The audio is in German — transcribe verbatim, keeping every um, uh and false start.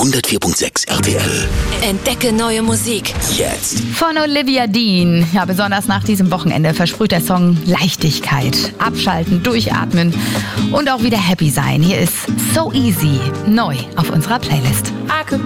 hundertvier Komma sechs R T L. Entdecke neue Musik. Jetzt. Von Olivia Dean. Ja, besonders nach diesem Wochenende versprüht der Song Leichtigkeit. Abschalten, durchatmen und auch wieder happy sein. Hier ist So Easy, neu auf unserer Playlist. I could